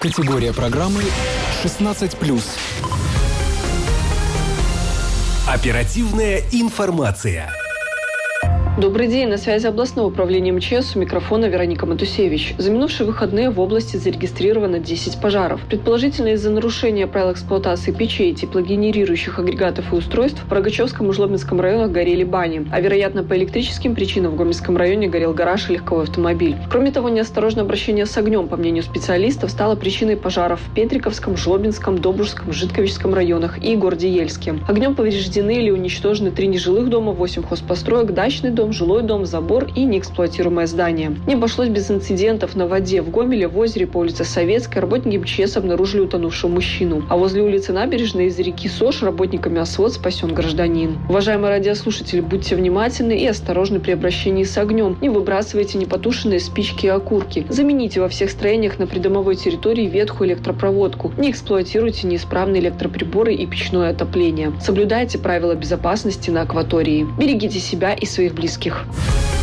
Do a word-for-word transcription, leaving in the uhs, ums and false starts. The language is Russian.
Категория программы шестнадцать плюс. Оперативная информация. Добрый день, на связи областного управления МЧС, у микрофона Вероника Матусевич. За минувшие выходные в области зарегистрировано десять пожаров. Предположительно, из-за нарушения правил эксплуатации печей, теплогенерирующих агрегатов и устройств в Рогачевском и Жлобинском районах горели бани, а вероятно по электрическим причинам в Гомельском районе горел гараж и легковой автомобиль. Кроме того, неосторожное обращение с огнем, по мнению специалистов, стало причиной пожаров в Петриковском, Жлобинском, Добружском, Житковичском районах и городе Ельске. Огнем повреждены или уничтожены три нежилых дома, восемь хозпостроек, дачный дом, жилой дом, забор и неэксплуатируемое здание. Не обошлось без инцидентов на воде. В Гомеле, в озере по улице Советской работники МЧС обнаружили утонувшего мужчину. А возле улицы Набережной из реки Сош работниками ОСВОД спасен гражданин. Уважаемые радиослушатели, будьте внимательны и осторожны при обращении с огнем. Не выбрасывайте непотушенные спички и окурки. Замените во всех строениях на придомовой территории ветхую электропроводку. Не эксплуатируйте неисправные электроприборы и печное отопление. Соблюдайте правила безопасности на акватории. Берегите себя и своих близких.